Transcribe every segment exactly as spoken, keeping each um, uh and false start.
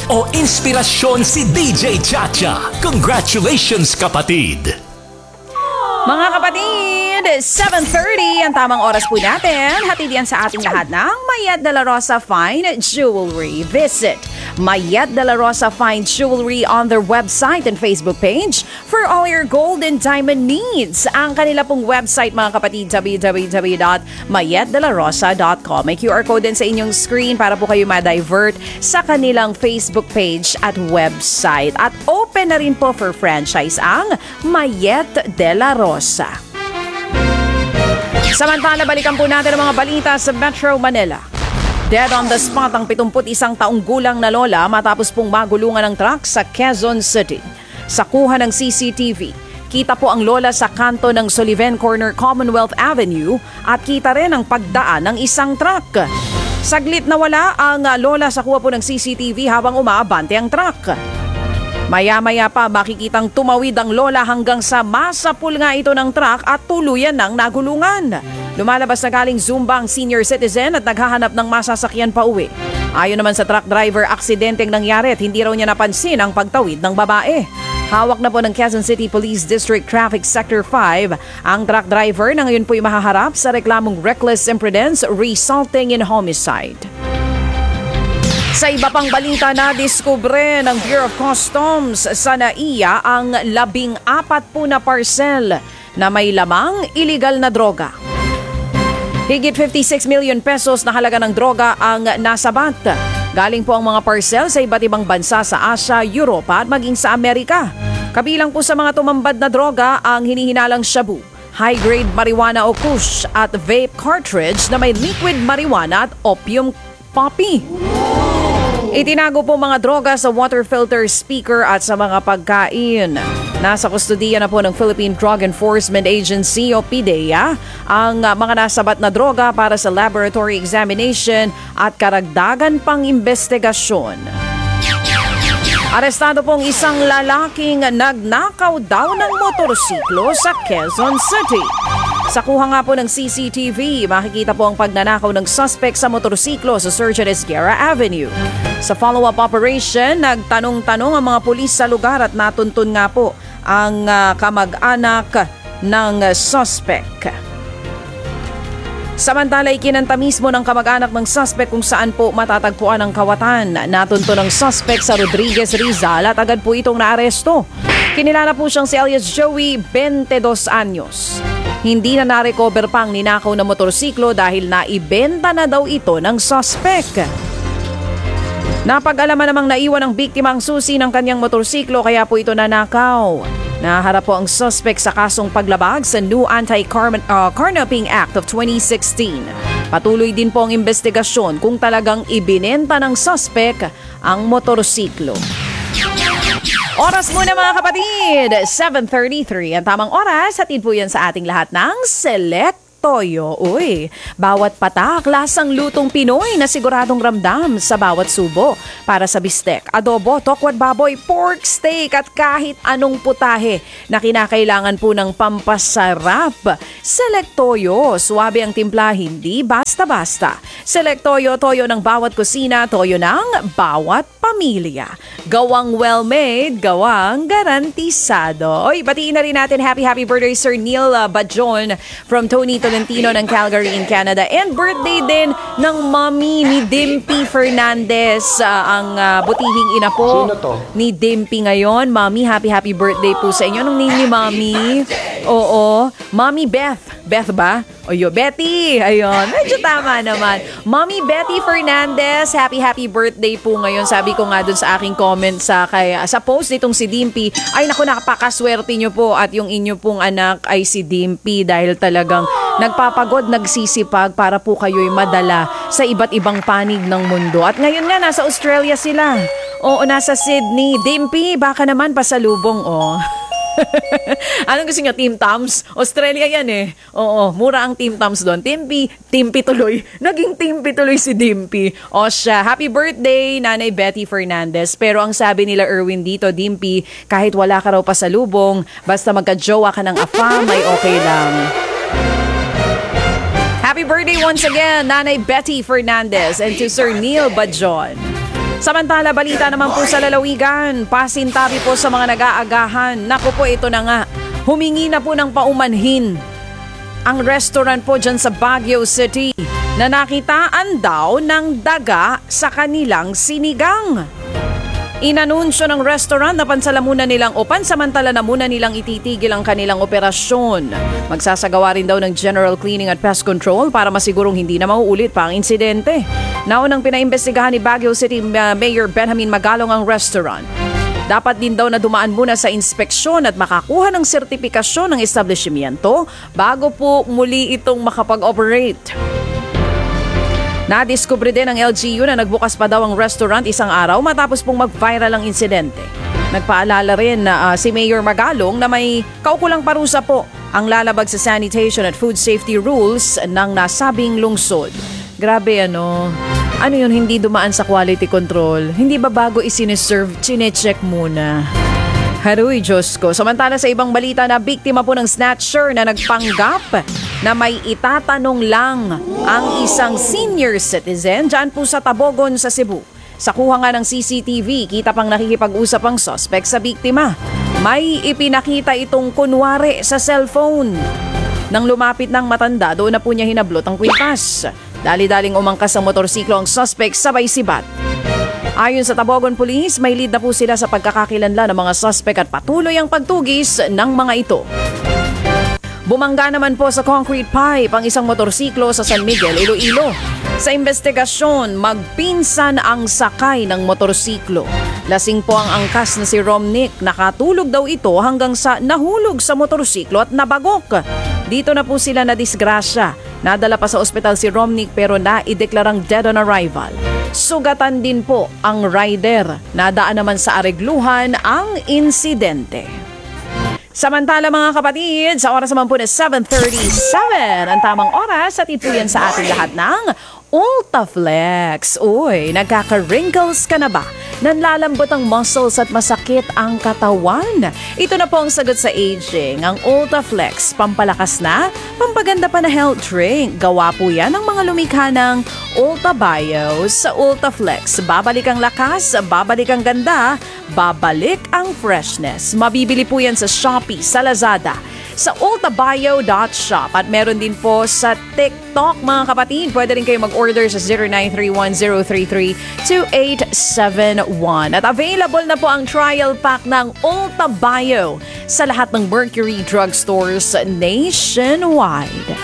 o inspirasyon si D J Chacha? Congratulations, kapatid! Mga kapatid, seven thirty ang tamang oras po natin. Hatid yan sa ating lahat ng Mayet de la Rosa Fine Jewelry. Visit Mayet de la Rosa Fine Jewelry on their website and Facebook page for all your gold and diamond needs. Ang kanila pong website, mga kapatid, w w w dot mayet de la rosa dot com. May Q R code din sa inyong screen para po kayo ma-divert sa kanilang Facebook page at website. At open na rin po for franchise ang Mayet de la Rosa. Samantala, balikan po natin ang mga balita sa Metro Manila. Dead on the spot ang pitungput isang taong gulang na lola matapos pong magulungan ng truck sa Quezon City. Sa kuha ng C C T V, kita po ang lola sa kanto ng Sullivan Corner Commonwealth Avenue at kita rin ang pagdaan ng isang truck. Saglit na wala ang lola sa kuha po ng C C T V habang umaabante ang truck. Maya-maya pa makikitang tumawid ang lola hanggang sa masapul nga ito ng truck at tuluyan ng nagulungan. Lumalabas na galing Zumba ang senior citizen at naghahanap ng masasakyan pa uwi. Ayon naman sa truck driver, aksidenteng nangyari at hindi raw niya napansin ang pagtawid ng babae. Hawak na po ng Quezon City Police District Traffic Sector five ang truck driver na ngayon po'y mahaharap sa reklamong reckless imprudence resulting in homicide. Sa iba pang balita, na diskubre ng Bureau of Customs sa N A I A ang labing apat po na parcel na may lamang iligal na droga. Higit fifty-six million pesos na halaga ng droga ang nasabat. Galing po ang mga parcel sa iba't ibang bansa sa Asia, Europa at maging sa Amerika. Kabilang po sa mga tumambad na droga ang hinihinalang shabu, high-grade marijuana o kush at vape cartridge na may liquid marijuana at opium poppy. Itinago po mga droga sa water filter speaker at sa mga pagkain. Nasa kustudiya na po ng Philippine Drug Enforcement Agency o P D E A ang mga nasabat na droga para sa laboratory examination at karagdagan pang investigasyon. Arestado pong isang lalaking nagnakaw daw ng motorsiklo sa Quezon City. Sa kuha nga po ng C C T V, makikita po ang pagnanakaw ng suspect sa motorsiklo sa Surgeon Esguerra Avenue. Sa follow-up operation, nagtanong-tanong ang mga pulis sa lugar at natuntun nga po ang uh, kamag-anak ng suspect. Samantala, ikinanta mismo ng kamag-anak ng suspect kung saan po matatagpuan ang kawatan. Natunto ng suspect sa Rodriguez Rizal at agad po itong naaresto. Kinilala po siyang si alias Joey, twenty-dos anyos. Hindi na na-recover pa ang ninakaw na motorsiklo dahil naibenta na daw ito ng suspect. Napag-alaman namang naiwan ng biktima ang susi ng kanyang motorsiklo kaya po ito nanakaw. Naharap po ang suspect sa kasong paglabag sa new Anti-Carnapping Act of twenty sixteen. Patuloy din po ang investigasyon kung talagang ibinenta ng suspect ang motorsiklo. Oras muna mga kapatid, seven thirty-three. Ang tamang oras, hatid po yan sa ating lahat ng Select Toyo. Uy, bawat patak, lasang lutong Pinoy na siguradong ramdam sa bawat subo. Para sa bistek, adobo, tokwat baboy, pork steak at kahit anong putahe na kinakailangan po ng pampasarap. Select Toyo, suwabe ang timpla, hindi basta-basta. Select Toyo, toyo ng bawat kusina, toyo ng bawat pamilya. Gawang well-made, gawang garantisado. Oy, batiin na rin natin happy happy birthday Sir Neil uh, Bajon from Tony Tolentino ng Calgary in Canada. And birthday din ng mommy ni Dimpy Fernandez, uh, ang uh, butihing ina po ni Dimpy ngayon. Mommy, happy happy birthday po sa inyo. Anong name ni mommy? Oo, Mommy Beth. Beth ba? O yo, Betty. Ayun, medyo tama naman. Mommy Betty Fernandez, happy happy birthday po ngayon. Sabi ko nga dun sa aking comment sa, kay, sa post nitong si Dimpy, ay naku, nakapakaswerte nyo po at yung inyo pong anak ay si Dimpy dahil talagang nagpapagod, nagsisipag para po kayo'y madala sa iba't ibang panig ng mundo. At ngayon nga, nasa Australia sila. Oo, nasa Sydney. Dimpy, baka naman pasalubong, oh. Anong gusto nyo? Team Tams? Australia yan eh. Oo, mura ang Team Tams doon. Timpy, Timpy tuloy. Naging Timpy tuloy si Dimpy. O siya, happy birthday, Nanay Betty Fernandez. Pero ang sabi nila Erwin dito, Dimpy, kahit wala ka raw pasalubong, basta magka-jowa ka ng afam, ay okay lang. Happy birthday once again, Nanay Betty Fernandez and to Sir Neil Bajon. Samantala, balita naman po sa lalawigan, pasintabi po sa mga nag-aagahan. Naku po, ito na nga, humingi na po ng paumanhin ang restaurant po dyan sa Baguio City na nakitaan daw ng daga sa kanilang sinigang. Inanunsyo ng restaurant na pansalamunan nilang o pansamantala na muna nilang ititigil ang kanilang operasyon. Magsasagawa rin daw ng general cleaning at pest control para masigurong hindi na mauulit pa ang insidente. Naunang pinaimbestigahan ni Baguio City Mayor Benjamin Magalong ang restaurant. Dapat din daw na dumaan muna sa inspeksyon at makakuha ng sertipikasyon ng establishmento bago po muli itong makapag-operate. Nadiskubre din ng L G U na nagbukas pa daw ang restaurant isang araw matapos pong mag-viral ang insidente. Nagpaalala rin na uh, si Mayor Magalong na may kaukulang parusa po ang lalabag sa sanitation at food safety rules ng nasabing lungsod. Grabe ano, ano yun hindi dumaan sa quality control? Hindi ba bago isiniserve, chinecheck muna? Haruy, Diyos ko. Samantala sa ibang balita na biktima po ng snatcher na nagpanggap na may itatanong lang ang isang senior citizen dyan po sa Tabogon sa Cebu. Sa kuha nga ng C C T V, kita pang nakikipag-usap ang suspect sa biktima. May ipinakita itong kunwari sa cellphone. Nang lumapit ng matanda, doon na po niya hinablot ang kwintas. Dali-daling umangkas ang motorsiklo ang suspect sabay sibat. Ayon sa Tabogon Police, may lead na po sila sa pagkakakilanlan ng mga suspect at patuloy ang pagtugis ng mga ito. Bumangga naman po sa concrete pipe ang isang motorsiklo sa San Miguel, Iloilo. Sa investigasyon, magpinsan ang sakay ng motorsiklo. Lasing po ang angkas na si Romnick. Nakatulog daw ito hanggang sa nahulog sa motorsiklo at nabagok. Dito na po sila na disgrasya. Nadala pa sa ospital si Romnick pero naideklarang dead on arrival. Sugatan din po ang rider. Nadaan naman sa aregluhan ang insidente. Samantala mga kapatid, sa oras naman po na seven thirty-seven, ang tamang oras at ito yan sa ating lahat ng Ultaflex. Uy, nagkaka-wrinkles ka na ba? Nanlalambot ang muscles at masakit ang katawan? Ito na po ang sagot sa aging. Ang Ultaflex, pampalakas na, pampaganda pa na health drink. Gawa po yan ng mga lumikha ng Ultabio sa Ultaflex. Babalik ang lakas, babalik ang ganda, babalik ang freshness. Mabibili po yan sa Shopee, sa Lazada, sa ultabio dot shop at meron din po sa TikTok mga kapatid. Pwede rin kayo mag-order sa zero nine three one zero three three two eight seven one. At available na po ang trial pack ng Ultabio sa lahat ng Mercury drugstores nationwide.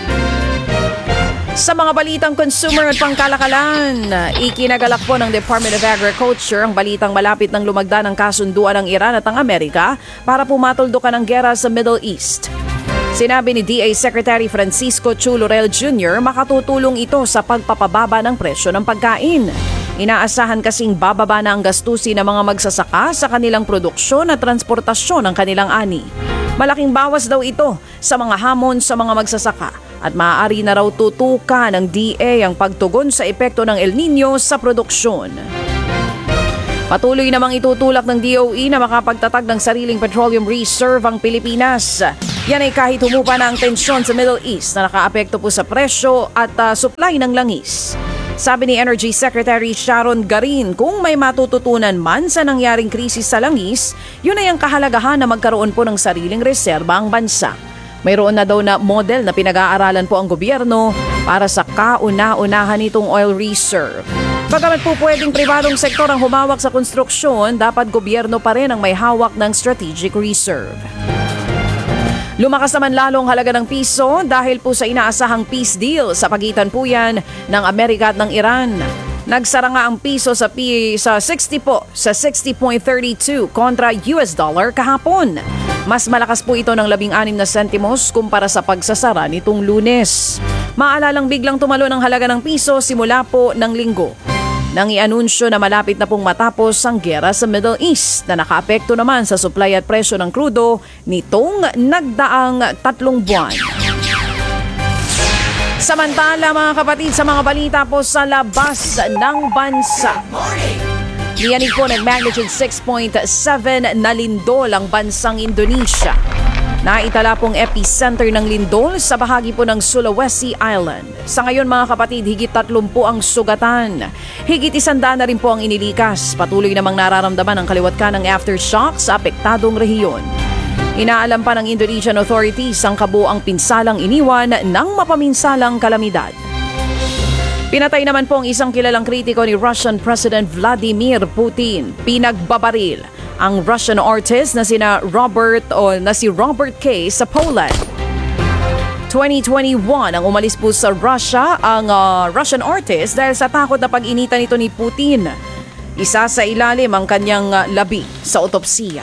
Sa mga balitang consumer at pangkalakalan, ikinagalak po ng Department of Agriculture ang balitang malapit ng lumagda ng kasunduan ng Iran at ang Amerika para pumatuldukan ang gera sa Middle East. Sinabi ni D A Secretary Francisco Chu Laurel Junior makatutulong ito sa pagpapababa ng presyo ng pagkain. Inaasahan kasing bababa na ang gastusin ng mga magsasaka sa kanilang produksyon at transportasyon ng kanilang ani. Malaking bawas daw ito sa mga hamon sa mga magsasaka at maaari na raw tutukan ng D A ang pagtugon sa epekto ng El Nino sa produksyon. Patuloy namang itutulak ng D O E na makapagtatag ng sariling petroleum reserve ang Pilipinas. Yan ay kahit humupa na ang tensyon sa Middle East na nakaapekto po sa presyo at uh, supply ng langis. Sabi ni Energy Secretary Sharon Garin, kung may matututunan man sa nangyaring krisis sa langis, yun ay ang kahalagahan na magkaroon po ng sariling reserba ang bansa. Mayroon na daw na model na pinag-aaralan po ang gobyerno para sa kauna-unahan nitong oil reserve. Bagamat po pwedeng pribadong sektor ang humawak sa konstruksyon, dapat gobyerno pa rin ang may hawak ng strategic reserve. Lumakas naman lalo ang halaga ng piso dahil po sa inaasahang peace deal sa pagitan po yan ng Amerika at ng Iran. Nagsara nga ang piso sa, P- sa sixty po, sa sixty point three two kontra U S dollar kahapon. Mas malakas po ito ng labing anim na sentimos kumpara sa pagsasara nitong Lunes. Maalalang biglang tumalo ng halaga ng piso simula po ng linggo. Nang i-anunsyo na malapit na pong matapos ang gera sa Middle East na nakaapekto naman sa supply at presyo ng krudo nitong nagdaang tatlong buwan. Samantala mga kapatid, sa mga balita po sa labas ng bansa. Niyanig po ng magnitude six point seven na lindol ang bansang Indonesia. Naitala pong epicenter ng lindol sa bahagi po ng Sulawesi Island. Sa ngayon mga kapatid, higit tatlumpu ang sugatan. Higit isanda na rin po ang inilikas. Patuloy namang nararamdaman ang kaliwat ka ng aftershock sa apektadong rehiyon. Inaalam pa ng Indonesian authorities ang kabuang pinsalang iniwan ng mapaminsalang kalamidad. Pinatay naman po ang isang kilalang kritiko ni Russian President Vladimir Putin. Pinagbabaril ang Russian artist na sina Robert o na si Robert K. sa Poland. twenty twenty-one ang umalis po sa Russia ang uh, Russian artist dahil sa takot na pag-initan nito ni Putin. Isa sa ilalim ang kanyang uh, labi sa otopsiya.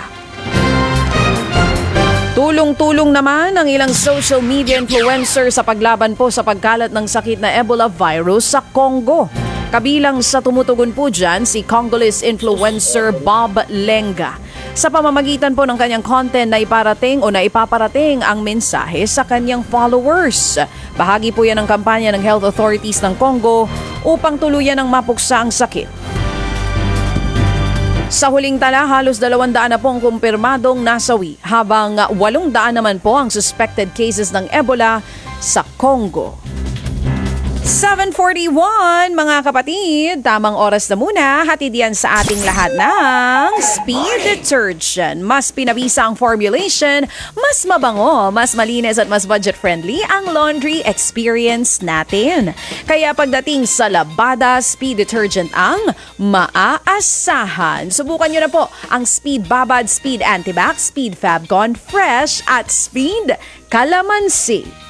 Tulong-tulong naman ang ilang social media influencer sa paglaban po sa pagkalat ng sakit na Ebola virus sa Congo. Kabilang sa tumutugon po dyan si Congolese influencer Bob Lenga. Sa pamamagitan po ng kanyang content na iparating o na ipaparating ang mensahe sa kanyang followers. Bahagi po yan ng kampanya ng health authorities ng Congo upang tuluyan ng mapuksa ang sakit. Sa huling tala, halos dalawang daan na pong kumpirmadong nasawi, habang walong daan naman po ang suspected cases ng Ebola sa Congo. seven forty-one mga kapatid, tamang oras na muna, hatid yan sa ating lahat ng Speed Detergent. Mas pinabisa ang formulation, mas mabango, mas malinis at mas budget-friendly ang laundry experience natin. Kaya pagdating sa labada, Speed Detergent ang maaasahan. Subukan nyo na po ang Speed Babad, Speed Antibac, Speed Fabcon Fresh at Speed Calamansi.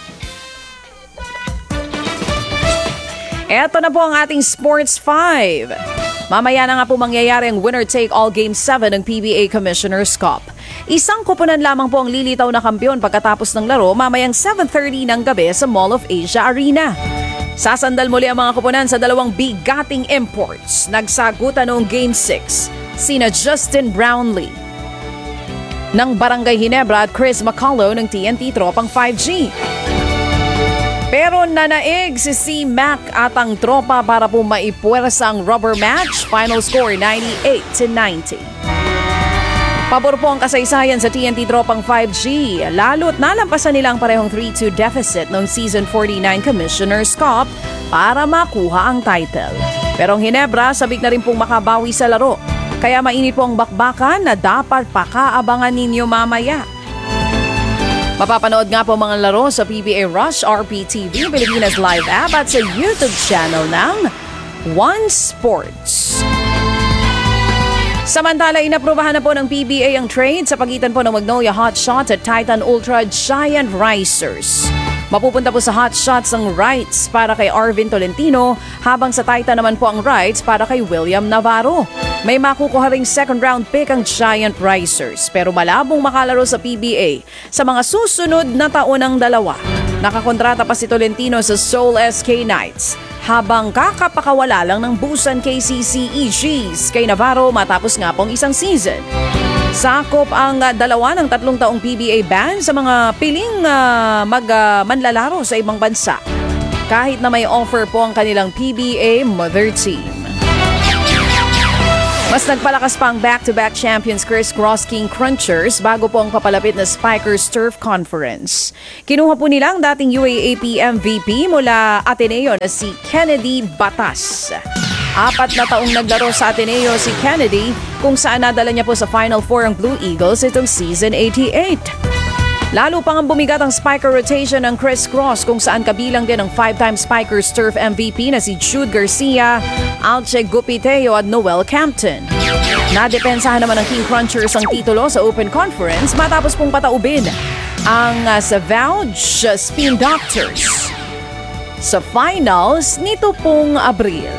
Eto na po ang ating Sports five. Mamaya na nga po mangyayari ang winner-take-all Game seven ng P B A Commissioner's Cup. Isang kupunan lamang po ang lilitaw na kampiyon pagkatapos ng laro mamayang seven thirty ng gabi sa Mall of Asia Arena. Sasandal muli ang mga kupunan sa dalawang bigating imports. Nagsagutan noong Game six, sina Justin Brownlee ng Barangay Ginebra at Chris McCullough ng T N T Tropang five G. Pero nanaig si C-Mac at ang tropa para po maipuwersa ang rubber match. Final score ninety-eight to ninety. Pabor po ang kasaysayan sa T N T Tropang five G. Lalo't nalampasan nila ang parehong three two deficit noong Season forty-nine Commissioner's Cup para makuha ang title. Pero ang Ginebra sabik na rin pong makabawi sa laro. Kaya mainit po ang bakbakan na dapat pakaabangan ninyo mamaya. Mapapanood nga po mga laro sa P B A Rush, R P T V, Pilipinas Live App at sa YouTube channel ng One Sports. Samantala, inaprubahan na po ng P B A ang trade sa pagitan po ng Magnolia Hotshots at Titan Ultra Giant Risers. Mapupunta po sa Hotshots ang rights para kay Arvin Tolentino, habang sa Titan naman po ang rights para kay William Navarro. May makukuha ring second round pick ang Giant Risers, pero malabong makalaro sa P B A sa mga susunod na taon ng dalawa. Nakakontrata pa si Tolentino sa Seoul S K Knights, habang kakapakawala lang ng Busan K C C E Gs kay Navarro matapos nga pong isang season. Sakop ang uh, dalawa ng tatlong taong P B A ban sa mga piling uh, mag-manlalaro uh, sa ibang bansa, kahit na may offer po ang kanilang P B A mother team. Mas nagpalakas pa ang back-to-back champions Criss-Cross King Crunchers bago po ang papalapit na Spikers Turf Conference. Kinuha po nila ang dating U A A P M V P mula Ateneo na si Kennedy Batas. Apat na taong naglaro sa Ateneo si Kennedy, kung saan nadala niya po sa Final Four ang Blue Eagles itong Season eighty-eight. Lalo pang ang bumigat ang spiker rotation ng Criss-Cross, kung saan kabilang din ang five-time Spikers Turf M V P na si Jude Garcia, Alche Gupiteo at Noel Campton. Nadepensahan naman ng King Crunchers ang titulo sa Open Conference matapos pong pataubin ang uh, Savage Spin Doctors sa finals nito pong Abril.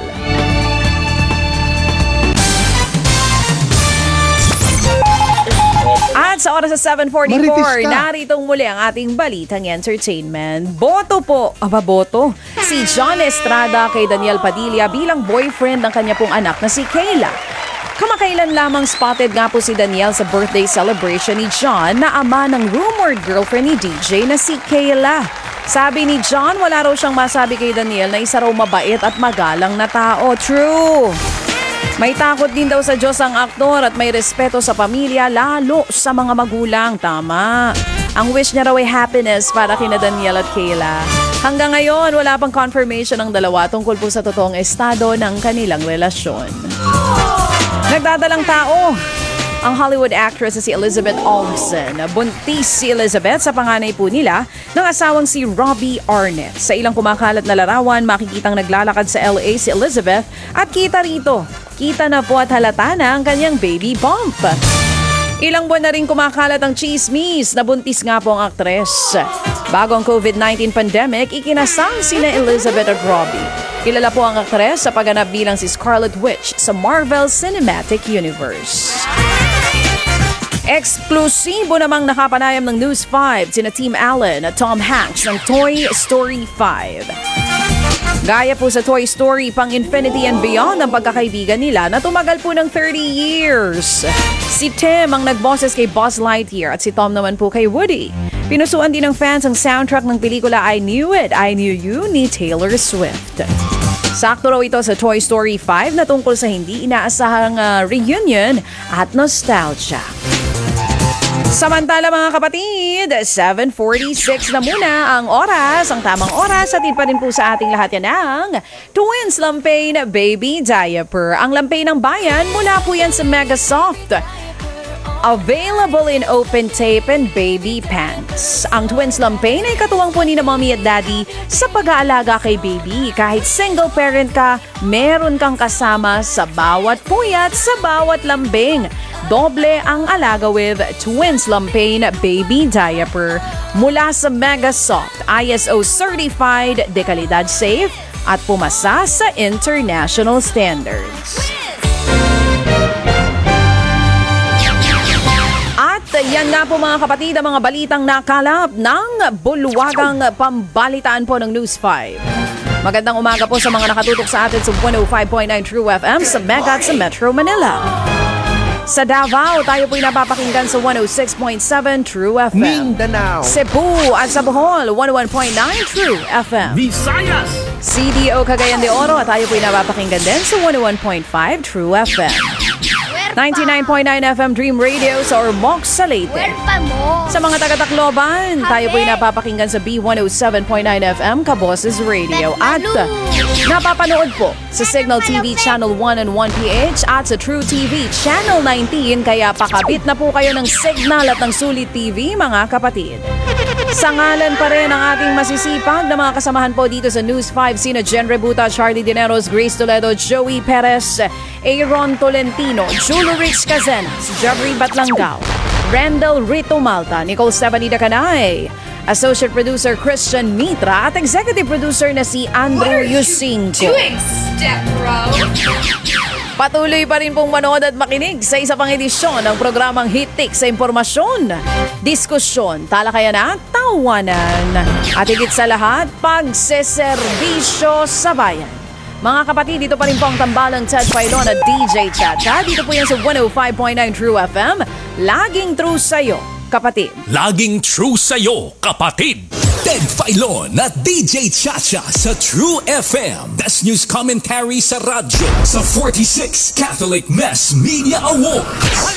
At sa oras sa seven forty-four, naritong muli ang ating balitang entertainment. Boto po, aba boto, si John Estrada kay Daniel Padilla bilang boyfriend ng kanya pong anak na si Kayla. Kamakailan lamang spotted nga po si Daniel sa birthday celebration ni John na ama ng rumored girlfriend ni D J na si Kayla. Sabi ni John, wala raw siyang masabi kay Daniel na isa raw mabait at magalang na tao. True! May takot din daw sa Diyos ang aktor at may respeto sa pamilya, lalo sa mga magulang. Tama. Ang wish niya raw ay happiness para kina Daniel at Kayla. Hanggang ngayon, wala pang confirmation ng dalawa tungkol po sa totoong estado ng kanilang relasyon. Nagdadalang tao ang Hollywood actress na si Elizabeth Olsen. Buntis si Elizabeth sa panganay po nila ng asawang si Robbie Arnett. Sa ilang kumakalat na larawan, makikitang naglalakad sa L A si Elizabeth at kita rito. Kita na po at halata na ang kanyang baby bump. Ilang buwan na rin kumakalat ang chismis na buntis nga po ang aktres. Bago ang COVID nineteen pandemic, ikinasal sina Elizabeth at Robbie. Kilala po ang aktres sa pagganap bilang si Scarlet Witch sa Marvel Cinematic Universe. Eksklusibo namang nakapanayam ng News five sina Tim Allen at Tom Hanks ng Toy Story five. Gaya po sa Toy Story, pang Infinity and Beyond ang pagkakaibigan nila na tumagal po ng thirty years. Si Tim ang nagboses kay Buzz Lightyear at si Tom naman po kay Woody. Pinusuan din ng fans ang soundtrack ng pelikula I Knew It, I Knew You ni Taylor Swift. Sakto raw ito sa Toy Story five na tungkol sa hindi inaasahang uh, reunion at nostalgia. Samantala mga kapatid, seven forty-six na muna ang oras, ang tamang oras. Atid pa rin po sa ating lahat yan ng Twins Lampain Baby Diaper. Ang lampay ng bayan, mula po yan sa Mega Soft. Available in open tape and baby pants. Ang Twins Lampain ay katuwang po ni na mommy at daddy sa pag-aalaga kay baby. Kahit single parent ka, meron kang kasama sa bawat puyat, sa bawat lambing. Doble ang alaga with Twins Lampain Baby Diaper mula sa Mega Soft, I S O certified, dekalidad safe at pumasa sa international standards. At yan nga po mga kapatid ang mga balitang nakalap ng bulwagang pambalitaan po ng News five. Magandang umaga po sa mga nakatutok sa atin sa one oh five point nine True F M sa Mega at sa Metro Manila. Sa Davao, tayo po'y napapakinggan sa one oh six point seven True F M. Mindanao, Cebu at sa Bohol, one oh one point nine True F M. Visayas, C D O Cagayan de Oro at tayo po'y napapakinggan din sa one oh one point five True F M. ninety-nine point nine F M Dream Radio sa Ormoc, sa Leyte. Puwerpa mo. Sa mga taga-Tacloban, tayo po'y napapakinggan sa B one oh seven point nine F M Kaboses Radio. At uh, napapanood po sa Signal T V Channel one and one P H at sa True T V Channel nineteen. Kaya pakabit na po kayo ng Signal at ng Sulit T V mga kapatid. Sa ngalan pa rin ng ating masisipag na mga kasamahan po dito sa News five, sina Jen Rebuta, Charlie Dineros, Grace Toledo, Joey Perez, Aaron Tolentino, Julio Rich Cazenas, Jeffrey Batlangao, Randall Rito Malta, Nicole Stefanida Canay, Associate Producer Christian Mitra at Executive Producer na si Andrew Yusinko. Doing step bro. Patuloy pa rin pong manood at makinig sa isa pang edisyon ng programang Hitik sa impormasyon, diskusyon, talakayan at tawanan. At higit sa lahat, pagseserbisyo sa bayan. Mga kapatid, dito pa rin po ang tambalang Ted Filon at D J Chacha. Dito po yan sa one oh five point nine True F M. Laging true sa'yo, kapatid. Laging true sa'yo, kapatid. Ted Filon at D J Chacha sa True F M. Best News Commentary sa radyo sa forty-six Catholic Mass Media Awards.